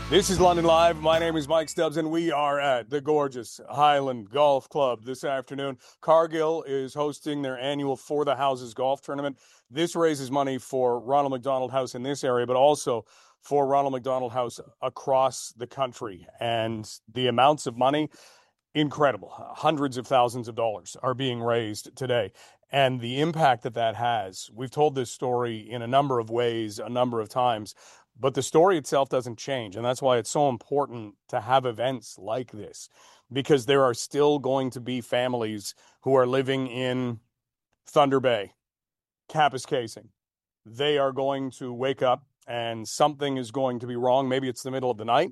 This is London Live. My name is Mike Stubbs, and we are at the gorgeous Highland Golf Club this afternoon. Cargill is hosting their annual For the Houses golf tournament. This raises money for Ronald McDonald House in this area, but also for Ronald McDonald House across the country. And the amounts of money, incredible. Hundreds of thousands of dollars are being raised today. And the impact that that has, we've told this story in a number of ways, a number of times, but the story itself doesn't change. And that's why it's so important to have events like this, because there are still going to be families who are living in Thunder Bay, Kapuskasing. They are going to wake up and something is going to be wrong. Maybe it's the middle of the night.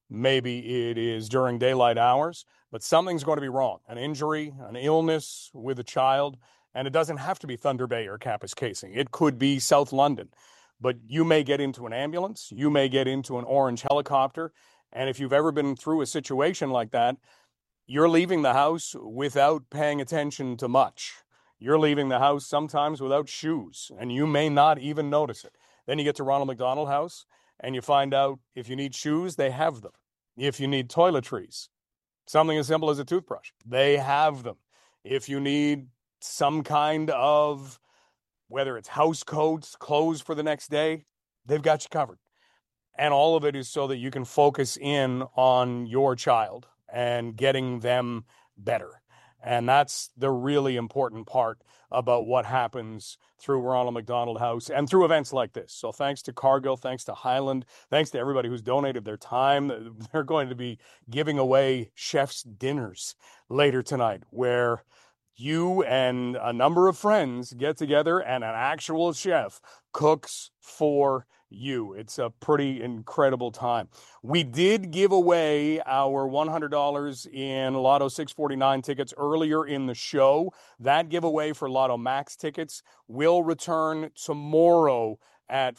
Maybe it is during daylight hours, but something's going to be wrong. An injury, an illness with a child. And it doesn't have to be Thunder Bay or Kapuskasing. It could be South London. But you may get into an ambulance, you may get into an orange helicopter, and if you've ever been through a situation like that, you're leaving the house without paying attention to much. You're leaving the house sometimes without shoes, and you may not even notice it. Then you get to Ronald McDonald House, and you find out if you need shoes, they have them. If you need toiletries, something as simple as a toothbrush, they have them. If you need some kind of, whether it's house coats, clothes for the next day, they've got you covered. And all of it is so that you can focus in on your child and getting them better. And that's the really important part about what happens through Ronald McDonald House and through events like this. So thanks to Cargill, thanks to Highland, thanks to everybody who's donated their time. They're going to be giving away chef's dinners later tonight, where you and a number of friends get together and an actual chef cooks for you. It's a pretty incredible time. We did give away our $100 in Lotto 649 tickets earlier in the show. That giveaway for Lotto Max tickets will return tomorrow at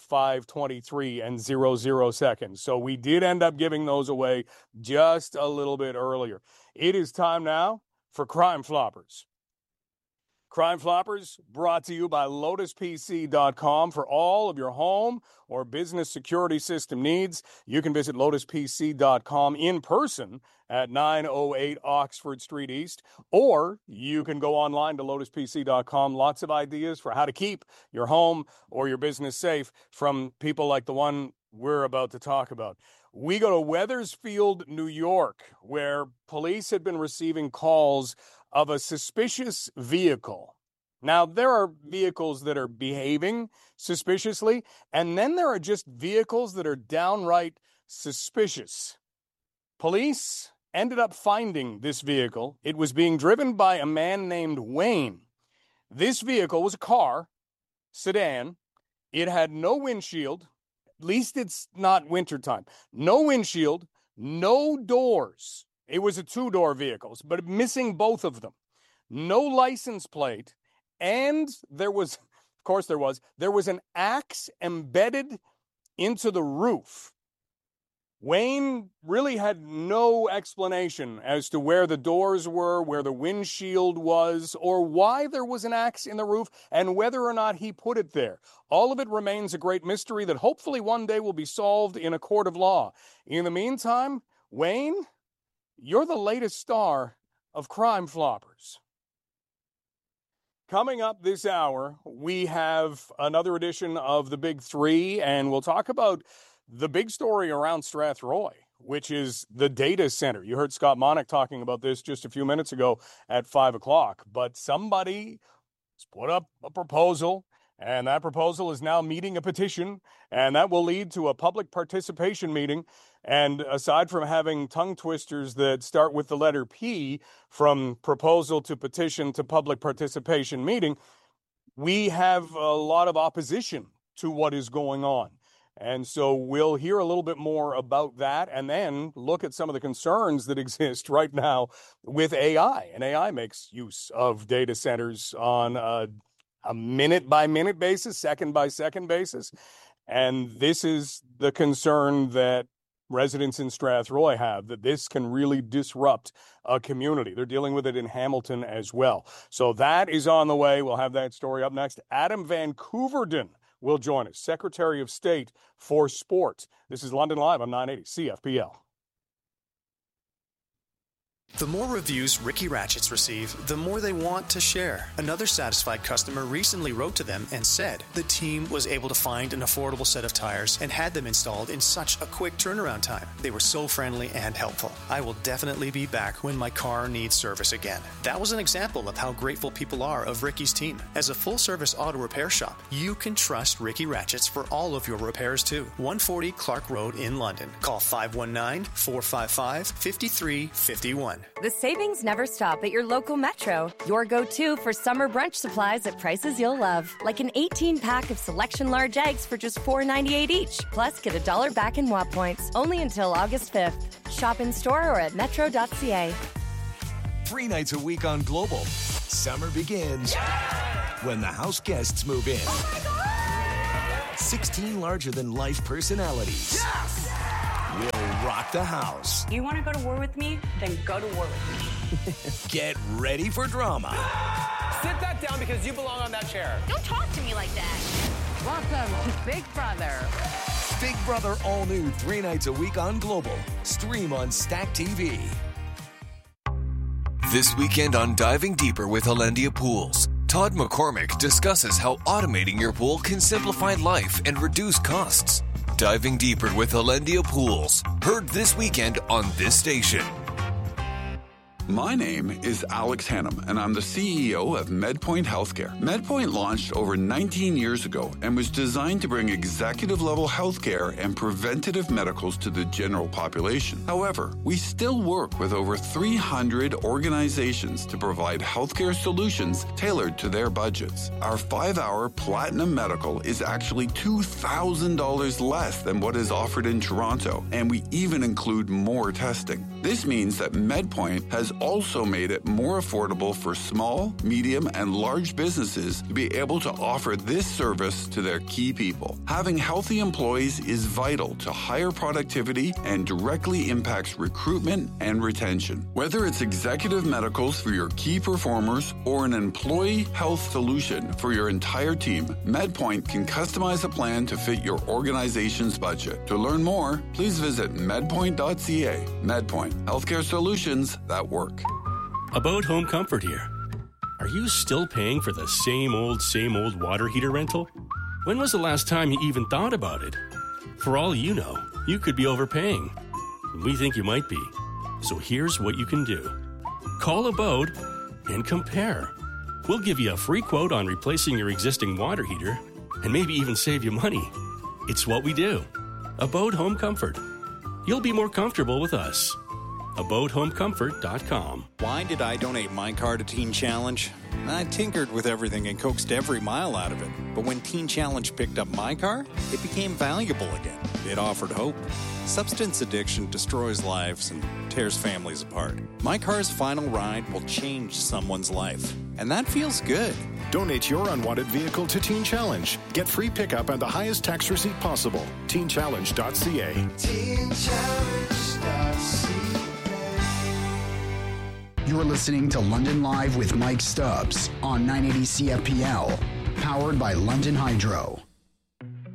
5:23 and 00 seconds. So we did end up giving those away just a little bit earlier. It is time now for Crime Floppers. Crime Floppers brought to you by LotusPC.com. For all of your home or business security system needs, you can visit LotusPC.com in person at 908 Oxford Street East, or you can go online to LotusPC.com. Lots of ideas for how to keep your home or your business safe from people like the one we're about to talk about. We go to Wethersfield, New York, where police had been receiving calls of a suspicious vehicle. Now, there are vehicles that are behaving suspiciously, and then there are just vehicles that are downright suspicious. Police ended up finding this vehicle. It was being driven by a man named Wayne. This vehicle was a car, sedan. It had no windshield. At least it's not wintertime. No windshield, no doors. It was a two-door vehicle, but missing both of them. No license plate, and there was an axe embedded into the roof. Wayne really had no explanation as to where the doors were, where the windshield was, or why there was an axe in the roof, and whether or not he put it there. All of it remains a great mystery that hopefully one day will be solved in a court of law. In the meantime, Wayne, you're the latest star of Crime Floppers. Coming up this hour, we have another edition of The Big Three, and we'll talk about the big story around Strathroy, which is the data center. You heard Scott Monick talking about this just a few minutes ago at 5 o'clock, but somebody has put up a proposal, and that proposal is now meeting a petition, and that will lead to a public participation meeting. And aside from having tongue twisters that start with the letter P, from proposal to petition to public participation meeting, we have a lot of opposition to what is going on. And so we'll hear a little bit more about that and then look at some of the concerns that exist right now with AI. And AI makes use of data centers on a minute-by-minute basis, second-by-second basis. And this is the concern that residents in Strathroy have, that this can really disrupt a community. They're dealing with it in Hamilton as well. So that is on the way. We'll have that story up next. Adam Van Couverden will join us. Secretary of State for Sport. This is London Live on 980 CFPL. The more reviews Ricky Ratchets receive, the more they want to share. Another satisfied customer recently wrote to them and said the team was able to find an affordable set of tires and had them installed in such a quick turnaround time. They were so friendly and helpful. I will definitely be back when my car needs service again. That was an example of how grateful people are of Ricky's team. As a full-service auto repair shop, you can trust Ricky Ratchets for all of your repairs too. 140 Clark Road in London. Call 519-455-5351. The savings never stop at your local Metro. Your go-to for summer brunch supplies at prices you'll love. Like an 18-pack of Selection large eggs for just $4.98 each. Plus, get $1 back in WAP points. Only until August 5th. Shop in-store or at metro.ca. 3 nights a week on Global. Summer begins when the house guests move in. 16 larger-than-life personalities. Will rock the house. You want to go to war with me? Then go to war with me. Get ready for drama. Sit that down because you belong on that chair. Don't talk to me like that. Welcome to Big Brother. Big Brother all new 3 nights a week on Global. Stream on Stack TV. This weekend on Diving Deeper with Alendia Pools, Todd McCormick discusses how automating your pool can simplify life and reduce costs. Diving Deeper with Alendia Pools. Heard this weekend on this station. My name is Alex Hannum, and I'm the CEO of MedPoint Healthcare. MedPoint launched over 19 years ago and was designed to bring executive-level healthcare and preventative medicals to the general population. However, we still work with over 300 organizations to provide healthcare solutions tailored to their budgets. Our 5-hour Platinum Medical is actually $2,000 less than what is offered in Toronto, and we even include more testing. This means that MedPoint has also made it more affordable for small, medium, and large businesses to be able to offer this service to their key people. Having healthy employees is vital to higher productivity and directly impacts recruitment and retention. Whether it's executive medicals for your key performers or an employee health solution for your entire team, MedPoint can customize a plan to fit your organization's budget. To learn more, please visit medpoint.ca. MedPoint, healthcare solutions that work. About Home Comfort here. Are you still paying for the same old water heater rental? When was the last time you even thought about it? For all you know, you could be overpaying. We think you might be. So here's what you can do. Call Abode and compare. We'll give you a free quote on replacing your existing water heater and maybe even save you money. It's what we do. Abode Home Comfort. You'll be more comfortable with us. AbodeHomeComfort.com. Why did I donate my car to Teen Challenge? I tinkered with everything and coaxed every mile out of it. But when Teen Challenge picked up my car, it became valuable again. It offered hope. Substance addiction destroys lives and tears families apart. My car's final ride will change someone's life. And that feels good. Donate your unwanted vehicle to Teen Challenge. Get free pickup and the highest tax receipt possible. TeenChallenge.ca. TeenChallenge.ca. You're listening to London Live with Mike Stubbs on 980 CFPL, powered by London Hydro.